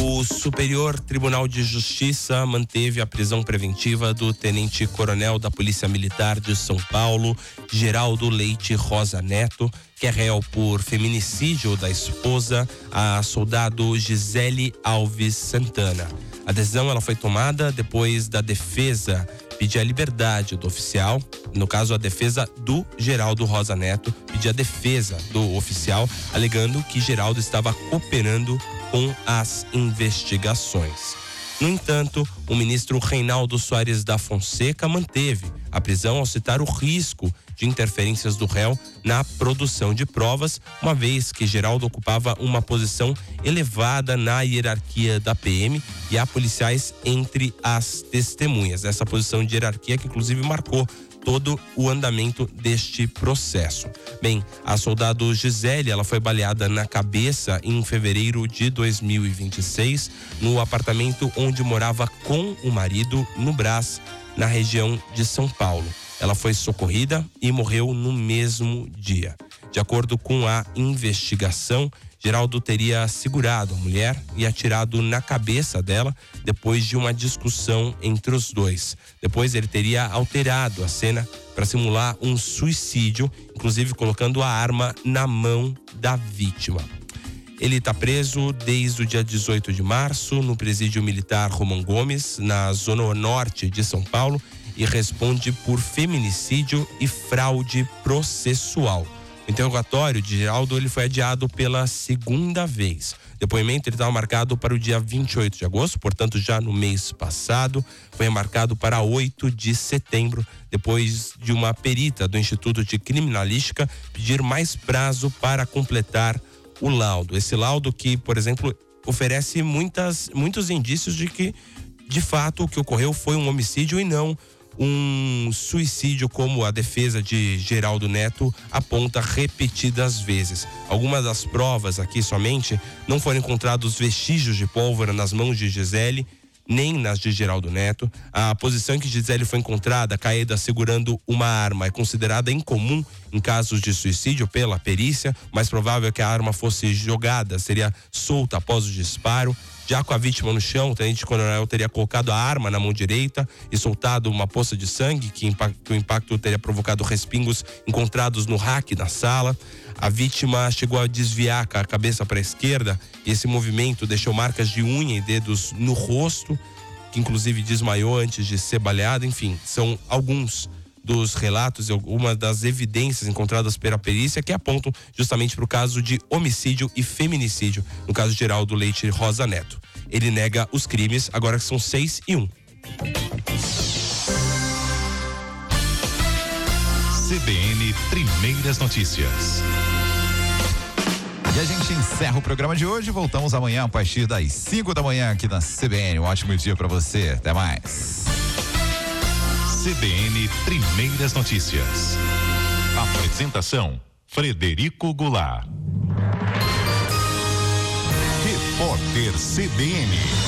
O Superior Tribunal de Justiça manteve a prisão preventiva do tenente-coronel da Polícia Militar de São Paulo, Geraldo Leite Rosa Neto, que é réu por feminicídio da esposa, a soldado Gisele Alves Santana. A decisão ela foi tomada depois da defesa pedir a liberdade do oficial, no caso a defesa do Geraldo Rosa Neto, pedir a defesa do oficial, alegando que Geraldo estava cooperando com as investigações. No entanto, o ministro Reinaldo Soares da Fonseca manteve a prisão ao citar o risco de interferências do réu na produção de provas, uma vez que Geraldo ocupava uma posição elevada na hierarquia da PM e há policiais entre as testemunhas. Essa posição de hierarquia que inclusive marcou todo o andamento deste processo. Bem, a soldado Gisele, ela foi baleada na cabeça em fevereiro de 2026, no apartamento onde morava com o marido, no Brás, na região de São Paulo. Ela foi socorrida e morreu no mesmo dia. De acordo com a investigação, Geraldo teria segurado a mulher e atirado na cabeça dela depois de uma discussão entre os dois. Depois ele teria alterado a cena para simular um suicídio, inclusive colocando a arma na mão da vítima. Ele está preso desde o dia 18 de março no presídio militar Romão Gomes, na zona norte de São Paulo, e responde por feminicídio e fraude processual. O interrogatório de Geraldo ele foi adiado pela segunda vez. O depoimento estava marcado para o dia 28 de agosto, portanto já no mês passado. Foi marcado para 8 de setembro, depois de uma perita do Instituto de Criminalística pedir mais prazo para completar o laudo. Esse laudo que, por exemplo, oferece muitos indícios de que, de fato, o que ocorreu foi um homicídio e não um suicídio, como a defesa de Geraldo Neto aponta repetidas vezes. Algumas das provas aqui somente não foram encontrados vestígios de pólvora nas mãos de Gisele, nem nas de Geraldo Neto. A posição em que Gisele foi encontrada, caída segurando uma arma, é considerada incomum em casos de suicídio pela perícia. O mais provável é que a arma fosse jogada, seria solta após o disparo. Já com a vítima no chão, o tenente-coronel teria colocado a arma na mão direita e soltado uma poça de sangue, que o impacto teria provocado respingos encontrados no rack da sala. A vítima chegou a desviar a cabeça para a esquerda e esse movimento deixou marcas de unha e dedos no rosto, que inclusive desmaiou antes de ser baleada. Enfim, são alguns dos relatos e algumas das evidências encontradas pela perícia que apontam justamente para o caso de homicídio e feminicídio, no caso de Geraldo Leite Rosa Neto. Ele nega os crimes, agora que são 6 e 1. CBN Primeiras Notícias. E a gente encerra o programa de hoje. Voltamos amanhã a partir das 5 da manhã aqui na CBN. Um ótimo dia para você. Até mais. CBN Primeiras Notícias. Apresentação: Frederico Goulart. Repórter CBN.